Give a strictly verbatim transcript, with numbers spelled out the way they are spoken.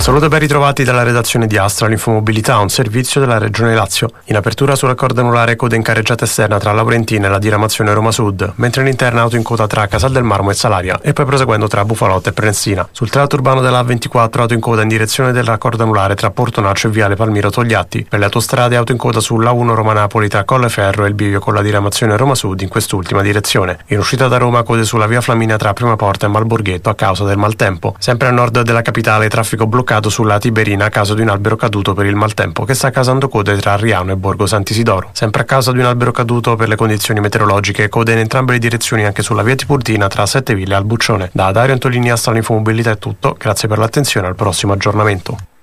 saluto e ben ritrovati dalla redazione di Astra, l'Infomobilità, un servizio della Regione Lazio. In apertura sulla corda anulare coda in carreggiata esterna tra Laurentina e la diramazione Roma Sud, mentre in interna auto in coda tra Casal del Marmo e Salaria e poi proseguendo tra Bufalotta e Prenestina. Sul tratto urbano della A ventiquattro auto in coda in direzione della corda anulare tra Portonaccio e Viale Palmiro Togliatti. Per le autostrade auto in coda sulla uno Roma Napoli tra Colleferro e il bivio con la diramazione Roma Sud in quest'ultima direzione. In uscita da Roma code sulla via Flaminia tra Prima Porta e Malborghetto a causa del maltempo. Sempre a nord della capitale traffico bloccato sulla Tiberina a causa di un albero caduto per il maltempo che sta causando code tra Riano e Borgo Sant'Isidoro. Sempre a causa di un albero caduto per le condizioni meteorologiche, code in entrambe le direzioni anche sulla via Tiburtina tra Sette Ville e Albuccione. Da Dario Antolini Astra l'Infomobilità è tutto, grazie per l'attenzione, al prossimo aggiornamento.